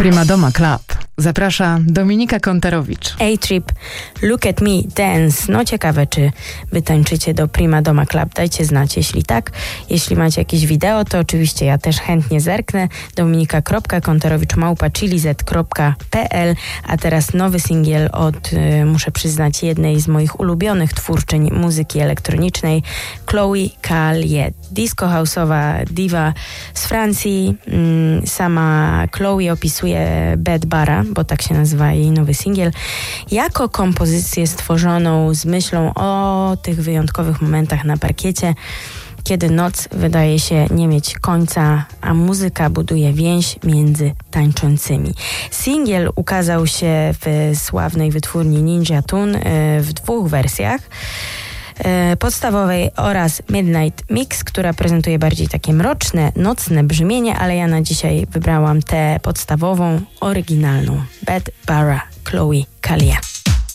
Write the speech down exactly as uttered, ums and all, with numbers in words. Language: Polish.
Prima Doma Club. Zaprasza Dominika Kontarowicz. A-Trip, Look at Me, Dance. No ciekawe, czy wy tańczycie do Prima Doma Club. Dajcie znać, jeśli tak. Jeśli macie jakieś wideo, to oczywiście ja też chętnie zerknę. Dominika kropka kontarowicz małpa chilizet kropka p l. A teraz nowy singiel od, y, muszę przyznać, jednej z moich ulubionych twórczyń muzyki elektronicznej, Chloe Calliet. Disco house'owa diva z Francji. Mm, sama Chloe opisuje Bad Bara, bo tak się nazywa jej nowy singiel, jako kompozycję stworzoną z myślą o tych wyjątkowych momentach na parkiecie, kiedy noc wydaje się nie mieć końca, a muzyka buduje więź między tańczącymi. Singiel ukazał się w sławnej wytwórni Ninja Tune w dwóch wersjach. Podstawowej oraz Midnight Mix, która prezentuje bardziej takie mroczne, nocne brzmienie, ale ja na dzisiaj wybrałam tę podstawową, oryginalną. Bad Bara, Chloe Calliet.